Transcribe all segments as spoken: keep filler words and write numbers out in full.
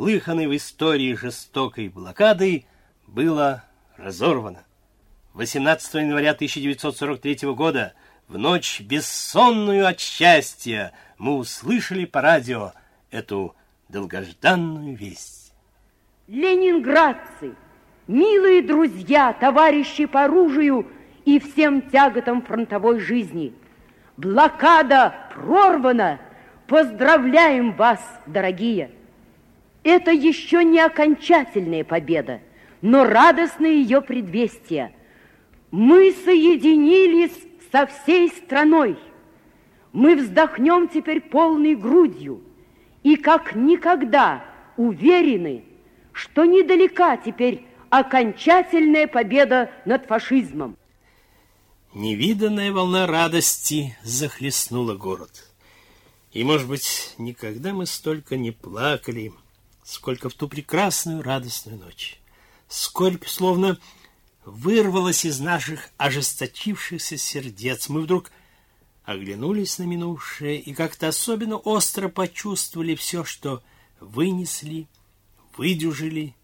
неслыханной в истории жестокой блокады, было разорвано. восемнадцатого января тысяча девятьсот сорок третьего года, в ночь бессонную от счастья, мы услышали по радио эту долгожданную весть. Ленинградцы, милые друзья, товарищи по оружию и всем тяготам фронтовой жизни, блокада прорвана. Поздравляем вас, дорогие! Это еще не окончательная победа, но радостное ее предвестие. Мы соединились со всей страной. Мы вздохнем теперь полной грудью и как никогда уверены, что недалека теперь окончательная победа над фашизмом. Невиданная волна радости захлестнула город. И, может быть, никогда мы столько не плакали, сколько в ту прекрасную радостную ночь. Сколько, словно вырвалось из наших ожесточившихся сердец. Мы вдруг оглянулись на минувшее и как-то особенно остро почувствовали все, что вынесли, выдюжили,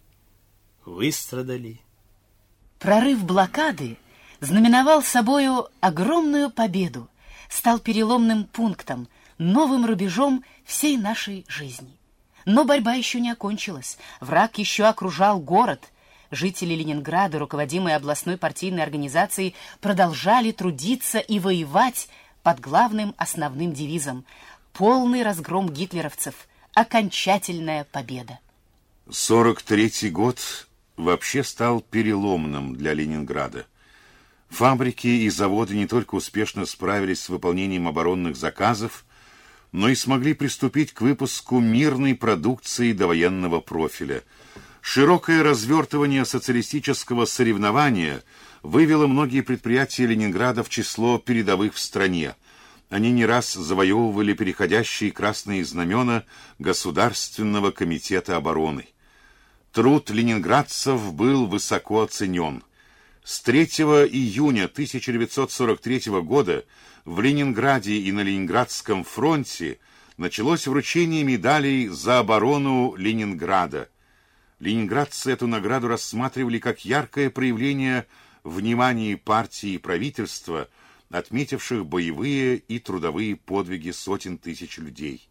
выстрадали. Прорыв блокады знаменовал собою огромную победу, стал переломным пунктом, новым рубежом всей нашей жизни. Но борьба еще не окончилась. Враг еще окружал город. Жители Ленинграда, руководимые областной партийной организацией, продолжали трудиться и воевать под главным основным девизом: полный разгром гитлеровцев, окончательная победа. сорок третий год вообще стал переломным для Ленинграда. Фабрики и заводы не только успешно справились с выполнением оборонных заказов, но и смогли приступить к выпуску мирной продукции довоенного профиля. Широкое развертывание социалистического соревнования вывело многие предприятия Ленинграда в число передовых в стране. Они не раз завоевывали переходящие красные знамена Государственного комитета обороны. Труд ленинградцев был высоко оценен. С третьего июня тысяча девятьсот сорок третьего года в Ленинграде и на Ленинградском фронте началось вручение медалей за оборону Ленинграда. Ленинградцы эту награду рассматривали как яркое проявление внимания партии и правительства, отметивших боевые и трудовые подвиги сотен тысяч людей.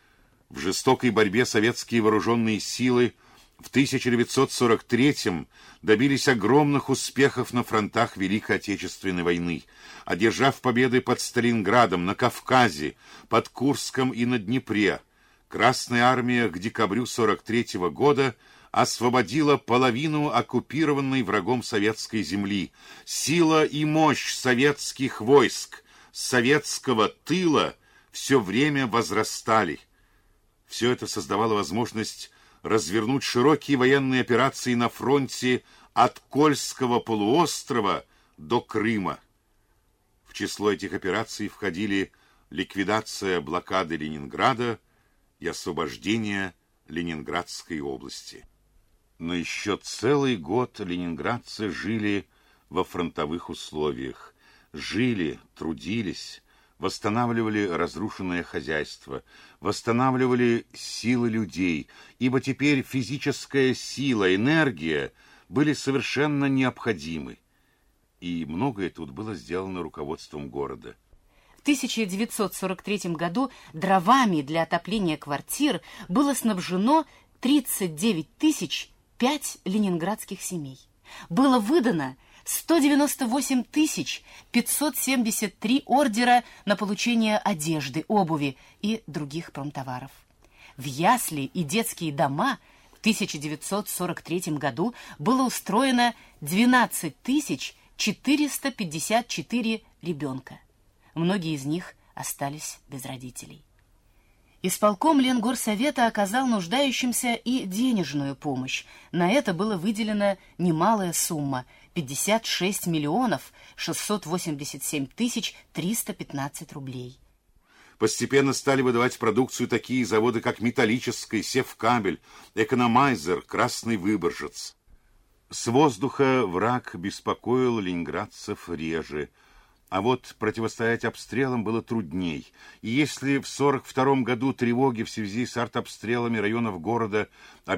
В жестокой борьбе советские вооруженные силы в тысяча девятьсот сорок третьем добились огромных успехов на фронтах Великой Отечественной войны, одержав победы под Сталинградом, на Кавказе, под Курском и на Днепре. Красная армия к декабрю сорок третьего года освободила половину оккупированной врагом советской земли. Сила и мощь советских войск, советского тыла все время возрастали. Все это создавало возможность развернуть широкие военные операции на фронте от Кольского полуострова до Крыма. В число этих операций входили ликвидация блокады Ленинграда и освобождение Ленинградской области. Но еще целый год ленинградцы жили во фронтовых условиях. Жили, трудились, восстанавливали разрушенное хозяйство, восстанавливали силы людей, ибо теперь физическая сила, энергия были совершенно необходимы. И многое тут было сделано руководством города. В тысяча девятьсот сорок третьем году дровами для отопления квартир было снабжено тридцать девять тысяч пять ленинградских семей. Было выдано сто девяносто восемь тысяч пятьсот семьдесят три ордера на получение одежды, обуви и других промтоваров. В ясли и детские дома в тысяча девятьсот сорок третьем году было устроено двенадцать тысяч четыреста пятьдесят четыре ребенка. Многие из них остались без родителей. Исполком Ленгорсовета оказал нуждающимся и денежную помощь. На это было выделена немалая сумма – пятьдесят шесть миллионов шестьсот восемьдесят семь тысяч триста пятнадцать рублей. Постепенно стали выдавать продукцию такие заводы, как Металлический, Севкабель, Экономайзер, Красный Выборжец. С воздуха враг беспокоил ленинградцев реже, а вот противостоять обстрелам было трудней. И если в сорок втором году тревоги в связи с артобстрелами районов города